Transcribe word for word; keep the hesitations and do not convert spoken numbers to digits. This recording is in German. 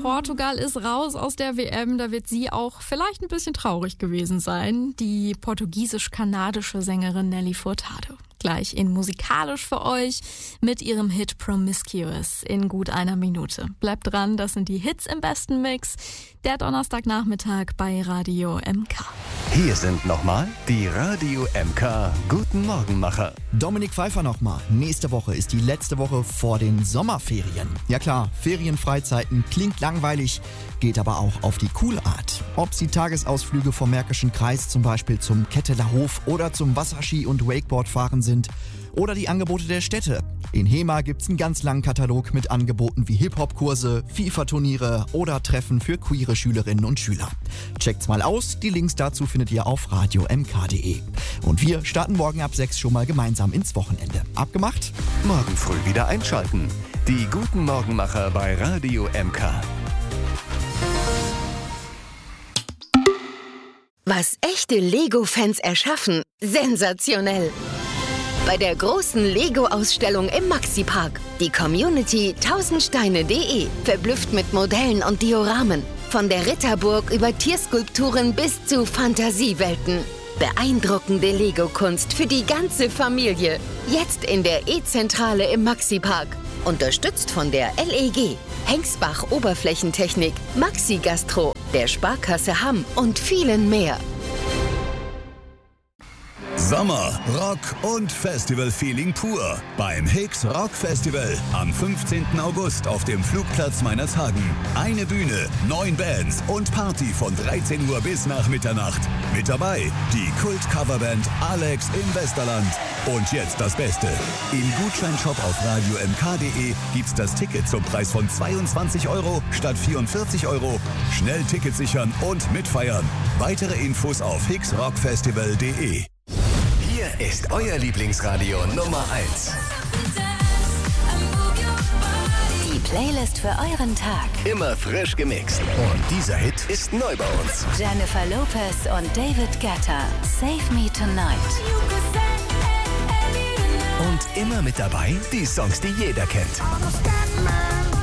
Portugal ist raus aus der W M. Da wird sie auch vielleicht ein bisschen traurig gewesen sein. Die portugiesisch-kanadische Sängerin Nelly Furtado. Gleich in musikalisch für euch mit ihrem Hit Promiscuous in gut einer Minute. Bleibt dran, das sind die Hits im besten Mix. Der Donnerstagnachmittag bei Radio M K. Hier sind nochmal die Radio M K Guten Morgenmacher. Dominik Pfeiffer nochmal. Nächste Woche ist die letzte Woche vor den Sommerferien. Ja klar, Ferienfreizeiten klingt langweilig, geht aber auch auf die coole Art. Ob sie Tagesausflüge vom Märkischen Kreis zum Beispiel zum Ketteler Hof oder zum Wasserski- und Wakeboardfahren sind oder die Angebote der Städte. In Hema gibt's einen ganz langen Katalog mit Angeboten wie Hip-Hop-Kurse, FIFA-Turniere oder Treffen für queere Schülerinnen und Schüler. Checkt's mal aus, die Links dazu findet ihr auf radio m k punkt d e. Und wir starten morgen ab sechs schon mal gemeinsam ins Wochenende. Abgemacht? Morgen früh wieder einschalten. Die Guten Morgenmacher bei Radio M K. Was echte Lego-Fans erschaffen, sensationell. Bei der großen Lego-Ausstellung im Maxi-Park. Die Community tausendsteine punkt d e verblüfft mit Modellen und Dioramen. Von der Ritterburg über Tierskulpturen bis zu Fantasiewelten. Beeindruckende Lego-Kunst für die ganze Familie. Jetzt in der E-Zentrale im Maxi-Park. Unterstützt von der L E G, Hengsbach Oberflächentechnik, Maxi Gastro, der Sparkasse Hamm und vielen mehr. Sommer, Rock und Festival-Feeling pur beim Hicks Rock Festival am fünfzehnten August auf dem Flugplatz Meinerzhagen. Eine Bühne, neun Bands und Party von dreizehn Uhr bis nach Mitternacht. Mit dabei die Kult-Coverband Alex im Westerland. Und jetzt das Beste. Im Gutscheinshop auf radio m k punkt d e gibt's das Ticket zum Preis von zweiundzwanzig Euro statt vierundvierzig Euro. Schnell Ticket sichern und mitfeiern. Weitere Infos auf hicks rock festival punkt d e. Hier ist euer Lieblingsradio Nummer eins. Die Playlist für euren Tag. Immer frisch gemixt. Und dieser Hit ist neu bei uns. Jennifer Lopez und David Guetta. Save Me Tonight. Und immer mit dabei die Songs, die jeder kennt.